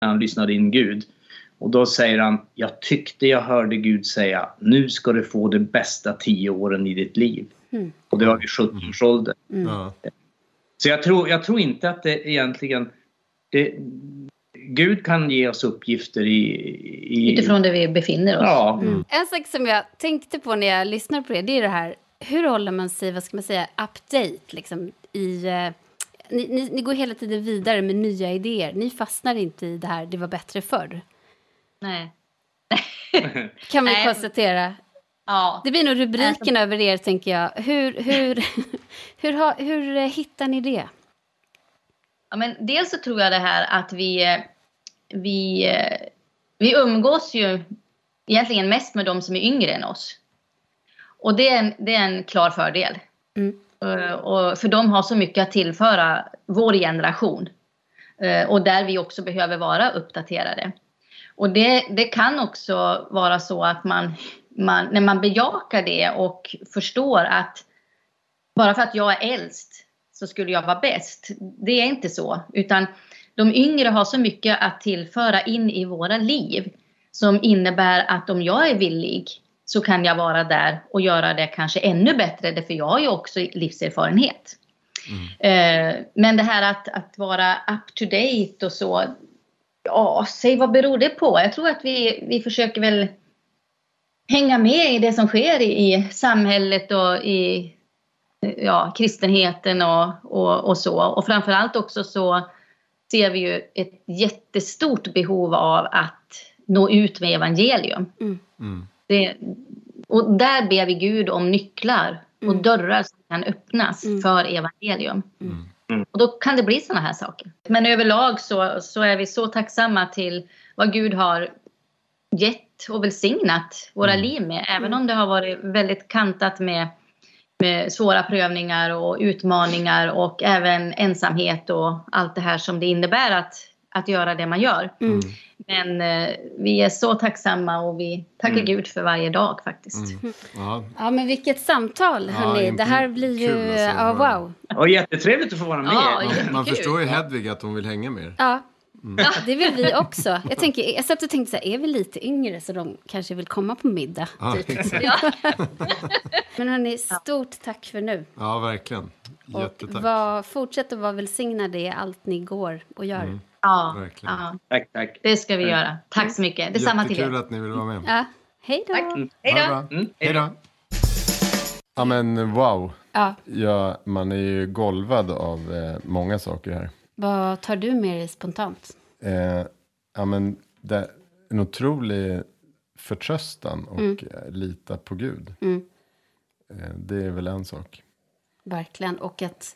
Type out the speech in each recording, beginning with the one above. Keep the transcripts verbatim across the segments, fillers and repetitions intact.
han lyssnade in Gud. Och då säger han, jag tyckte jag hörde Gud säga, nu ska du få de bästa tio åren i ditt liv. Mm. Och det var vid sjutton års ålder. Mm. Mm. Så jag tror, jag tror inte att det egentligen... Det, Gud kan ge oss uppgifter i, i... utifrån där vi befinner oss. Ja. Mm. En sak som jag tänkte på när jag lyssnar på det, det är det här, hur håller man sig, vad ska man säga, update liksom i... Uh, ni, ni, ni går hela tiden vidare med nya idéer. Ni fastnar inte i det här, det var bättre förr. Nej. Kan man Nej. konstatera. Ja. Det blir nog rubriken äh, över er, tänker jag. Hur, hur, hur, hur, hur hittar ni det? Ja, men dels så tror jag det här att vi, vi, vi umgås ju egentligen mest med de som är yngre än oss. Och det är en, det är en klar fördel. Mm. Och för de har så mycket att tillföra vår generation. Och där vi också behöver vara uppdaterade. Och det, det kan också vara så att man, man, när man bejakar det och förstår att bara för att jag är äldst så skulle jag vara bäst. Det är inte så. Utan de yngre har så mycket att tillföra in i våra liv. Som innebär att om jag är villig så kan jag vara där och göra det kanske ännu bättre. För jag har ju också livserfarenhet. Mm. Men det här att, att vara up to date och så. Ja, säg vad beror det på? Jag tror att vi, vi försöker väl hänga med i det som sker i, i samhället och i... ja, kristenheten och, och, och så. Och framförallt också så ser vi ju ett jättestort behov av att nå ut med evangelium. Mm. Mm. Det, och där ber vi Gud om nycklar och mm. dörrar som kan öppnas mm. för evangelium. Mm. Mm. Och då kan det bli såna här saker. Men överlag så, så är vi så tacksamma till vad Gud har gett och välsignat våra mm. liv med. Även om det har varit väldigt kantat med med svåra prövningar och utmaningar och även ensamhet och allt det här som det innebär att, att göra det man gör. Mm. Men eh, vi är så tacksamma och vi tackar mm. Gud för varje dag faktiskt. Mm. Ja. Ja, men vilket samtal, hörni. Ja, det här blir ju... Alltså, ja, wow. Och jättetrevligt att få vara med. Ja, man, man förstår ju Hedvig att hon vill hänga med er. Ja. Mm. Ja, det vill vi också. Jag, tänker, jag satt och tänkte så här, är vi lite yngre så de kanske vill komma på middag? Ja, typ. Ja. Men hörni, stort tack för nu. Ja, verkligen. Jättetack. Och var, fortsätt att vara välsignade i allt ni går och gör. Mm. Ja, verkligen. Ja, tack, tack. Det ska vi göra. Tack så mycket. Detsamma till er. Jättekul att ni vill vara med. Ja, hej då. Tack. Hej då. Mm. Hej då. Ja, men wow. Ja. Ja, man är ju golvad av eh, många saker här. Vad tar du med dig spontant? Eh, ja, men det är en otrolig förtröstan och mm. lita på Gud. Mm. Eh, det är väl en sak. Verkligen. Och att,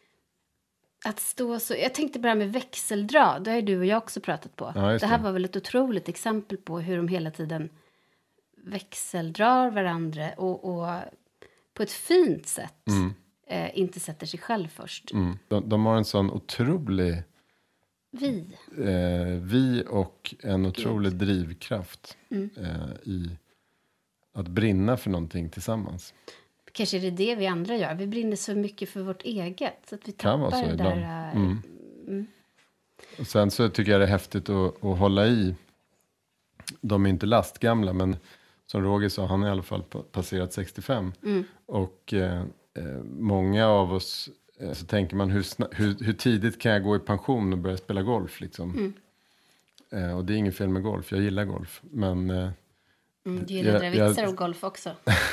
att stå så... Jag tänkte bara med växeldra. Det har ju du och jag också pratat på. Ja, det här var väl ett otroligt exempel på hur de hela tiden växeldrar varandra. Och, och på ett fint sätt mm. eh, inte sätter sig själv först. Mm. De, de har en sån otrolig... Vi. Eh, vi och en otrolig Gud. drivkraft mm. eh, i att brinna för någonting tillsammans. Kanske är det det vi andra gör. Vi brinner så mycket för vårt eget. Så att vi tappar kan vara så det ibland. där. Mm. Mm. Och sen så tycker jag det är häftigt att, att hålla i. De är inte lastgamla, men som Roger sa, han är i alla fall passerat sextiofem. Mm. Och eh, många av oss... Så tänker man hur, sna- hur, hur tidigt kan jag gå i pension och börja spela golf liksom. Mm. Eh, och det är inget fel med golf, jag gillar golf. Men, eh, mm, du gillar jag, vitsar och golf också.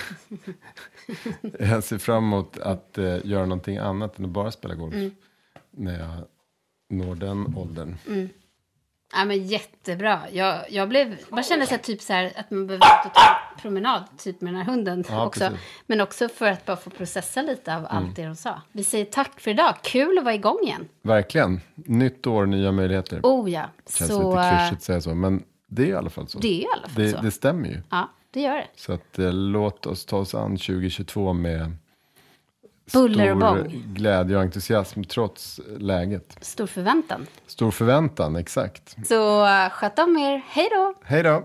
Jag ser fram emot att eh, göra någonting annat än att bara spela golf. Mm. När jag når den åldern. Mm. Ja, men jättebra. Jag, jag blev, man kände så här, typ så här, att man behöver ta promenad typ med den här hunden ja, också. Precis. Men också för att bara få processa lite av mm. allt det de sa. Vi säger tack för idag. Kul att vara igång igen. Verkligen. Nytt år, nya möjligheter. Oh ja. Känns så, lite klyschigt att säga så. Men det är i alla fall så. Det är i alla fall det, så. Det stämmer ju. Ja, det gör det. Så att, eh, låt oss ta oss an tjugo tjugotvå med... Buller och stor bång. Glädje och entusiasm trots läget. Stor förväntan. Stor förväntan, exakt. Så uh, sköt om er. Hej då! Hej då!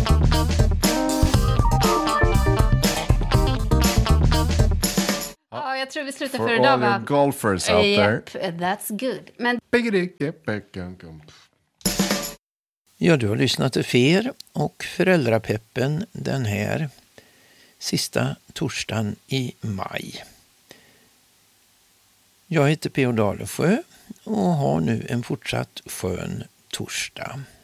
Ja, jag tror vi slutar för, for idag. For all your golfers out yep, there. That's good. Men... Ja, du har lyssnat till Fer och Föräldrapeppen den här sista torsdagen i maj. Jag heter P O Dalesjö och har nu en fortsatt skön torsdag.